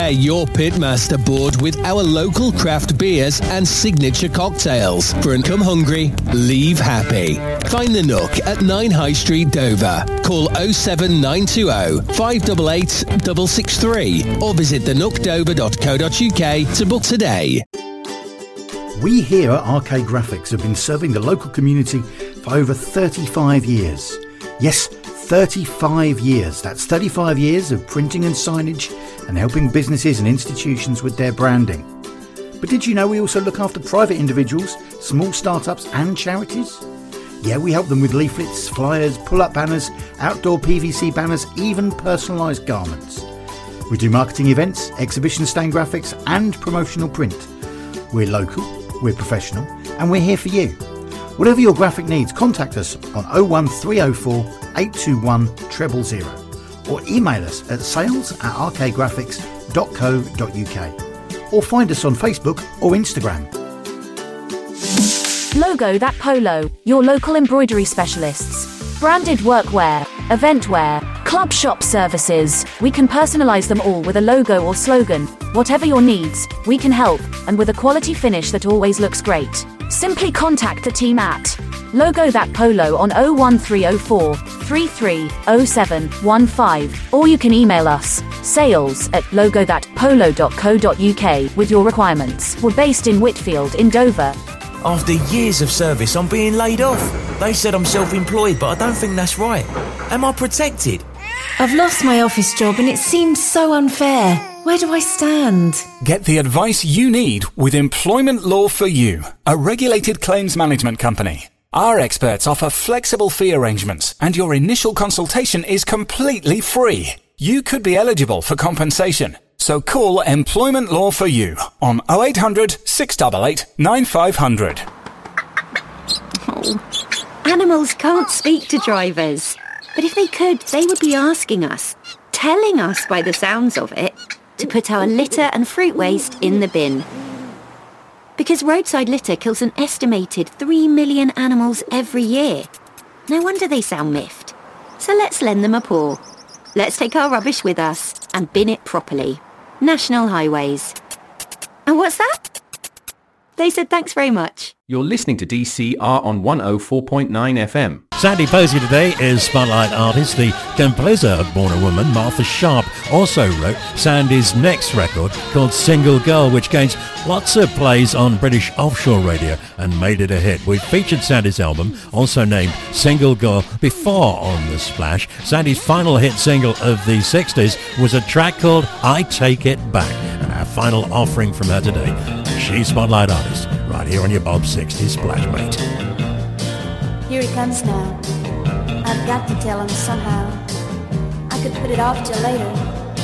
Prepare your pitmaster board with our local craft beers and signature cocktails. For an come hungry, leave happy. Find the Nook at 9 High Street, Dover. Call 07920 588 663 or visit thenookdover.co.uk to book today. We here at Arcade Graphics have been serving the local community for over 35 years. Yes, 35 years. That's 35 years of printing and signage and helping businesses and institutions with their branding. But did you know we also look after private individuals, small startups and charities? Yeah, we help them with leaflets, flyers, pull-up banners, outdoor PVC banners, even personalised garments. We do marketing events, exhibition stand graphics and promotional print. We're local, we're professional and we're here for you. Whatever your graphic needs, contact us on 01304 821 000 or email us at sales@arcadegraphics.co.uk or find us on Facebook or Instagram. Logo That Polo, your local embroidery specialists. Branded workwear, event wear, club shop services. We can personalise them all with a logo or slogan. Whatever your needs, we can help, and with a quality finish that always looks great. Simply contact the team at Logo That Polo on 01304 330715, or you can email us sales@logothatpolo.co.uk with your requirements. We're based in Whitfield in Dover. After years of service, I'm being laid off. They said I'm self-employed, but I don't think that's right. Am I protected? I've lost my office job and it seems so unfair. Where do I stand? Get the advice you need with Employment Law for You, a regulated claims management company. Our experts offer flexible fee arrangements and your initial consultation is completely free. You could be eligible for compensation. So call Employment Law for You on 0800 688 9500. Oh, animals can't speak to drivers. But if they could, they would be asking us, telling us by the sounds of it, to put our litter and fruit waste in the bin. Because roadside litter kills an estimated 3 million animals every year. No wonder they sound miffed. So let's lend them a paw. Let's take our rubbish with us and bin it properly. National Highways. And what's that? They said thanks very much. You're listening to DCR on 104.9 FM. Sandy Posey today is Spotlight artist. The composer of Born a Woman, Martha Sharp, also wrote Sandy's next record called Single Girl, which gains lots of plays on British offshore radio and made it a hit. We've featured Sandy's album, also named Single Girl, before on The Splash. Sandy's final hit single of the 60s was a track called I Take It Back. And our final offering from her today, she's Spotlight artist, right here on your Bob 60s Splash Mate. Here he comes now. I've got to tell him somehow. I could put it off till later,